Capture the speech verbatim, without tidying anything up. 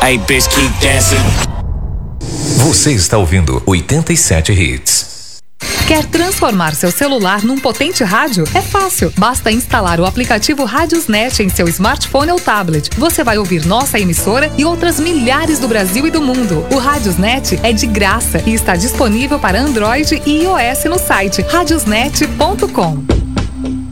Hey, bitch, keep dancing. Você está ouvindo oitenta e sete Hits. Quer transformar seu celular num potente rádio? É fácil. Basta instalar o aplicativo Radiosnet em seu smartphone ou tablet. Você vai ouvir nossa emissora e outras milhares do Brasil e do mundo. O Radiosnet é de graça e está disponível para Android e iOS no site radiosnet ponto com.